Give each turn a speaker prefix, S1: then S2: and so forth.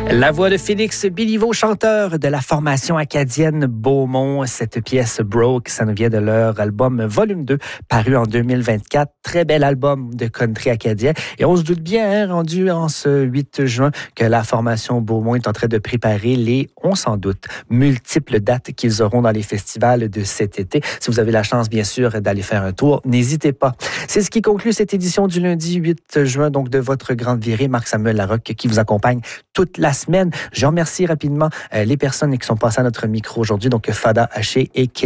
S1: La voix de Félix Béliveau, chanteur de la formation acadienne Beaumont. Cette pièce Broke, ça nous vient de leur album Volume 2, paru en 2024. Très bel album de country acadien. Et on se doute bien, rendu en ce 8 juin, que la formation Beaumont est en train de préparer les, on s'en doute, multiples dates qu'ils auront dans les festivals de cet été. Si vous avez la chance, bien sûr, d'aller faire un tour, n'hésitez pas. C'est ce qui conclut cette édition du lundi 8 juin, donc de votre grande virée. Marc-Samuel Larocque qui vous accompagne toute la semaine. Je remercie rapidement les personnes qui sont passées à notre micro aujourd'hui, donc Fada Haché et